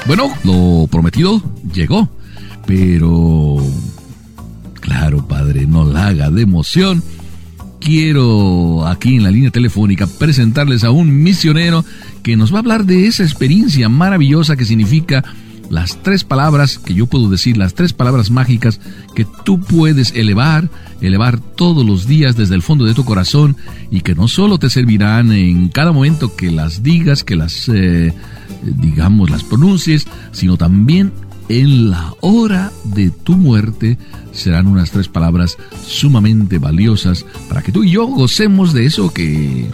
Bueno, lo prometido llegó, pero claro, padre, no la haga de emoción. Quiero aquí en la línea telefónica presentarles a un misionero que nos va a hablar de esa experiencia maravillosa que significa las 3 palabras que yo puedo decir, las 3 palabras mágicas que tú puedes elevar todos los días desde el fondo de tu corazón y que no solo te servirán en cada momento que las digas, que las, las pronuncies, sino también en la hora de tu muerte. Serán unas 3 palabras sumamente valiosas para que tú y yo gocemos de eso que,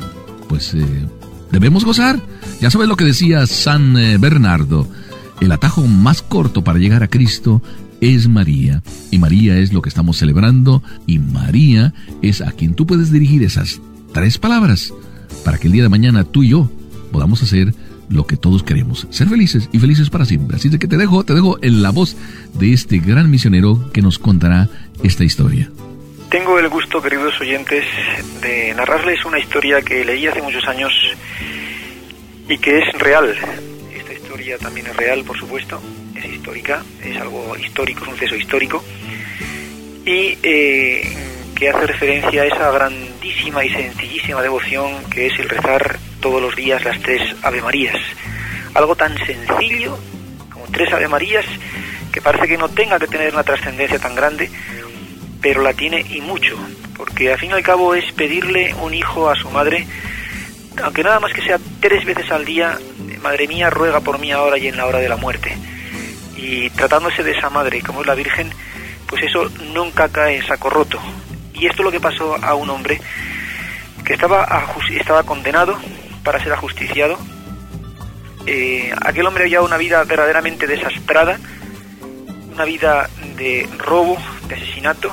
debemos gozar. Ya sabes lo que decía San Bernardo: el atajo más corto para llegar a Cristo es María. Y María es lo que estamos celebrando, y María es a quien tú puedes dirigir esas 3 palabras para que el día de mañana tú y yo podamos hacer lo que todos queremos, ser felices y felices para siempre. Así de que te dejo en la voz de este gran misionero que nos contará esta historia. Tengo el gusto, queridos oyentes, de narrarles una historia que leí hace muchos años y que es real. Esta historia también es real, por supuesto, es histórica, es algo histórico, es un suceso histórico, y que hace referencia a esa grandísima y sencillísima devoción que es el rezar todos los días las 3 Ave Marías. Algo tan sencillo como 3 Ave Marías, que parece que no tenga que tener una trascendencia tan grande, pero la tiene y mucho, porque al fin y al cabo es pedirle un hijo a su madre, aunque nada más que sea 3 veces al día: Madre mía, ruega por mí ahora y en la hora de la muerte. Y tratándose de esa madre, como es la Virgen, pues eso nunca cae en saco roto. Y esto es lo que pasó a un hombre que estaba condenado para ser ajusticiado. Aquel hombre había una vida verdaderamente desastrada, una vida de robo, de asesinato.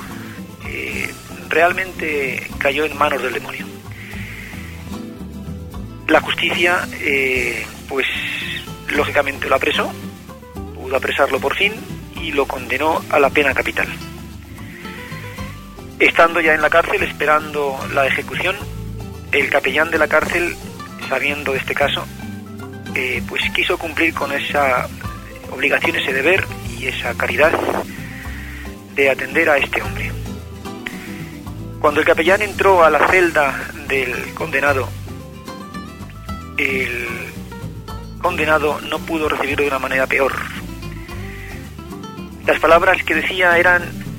Realmente cayó en manos del demonio. La justicia, lógicamente lo apresó, pudo apresarlo por fin y lo condenó a la pena capital. Estando ya en la cárcel, esperando la ejecución, el capellán de la cárcel, sabiendo de este caso, quiso cumplir con esa obligación, ese deber y esa caridad de atender a este hombre. Cuando el capellán entró a la celda del condenado, el condenado no pudo recibirlo de una manera peor. Las palabras que decía eran: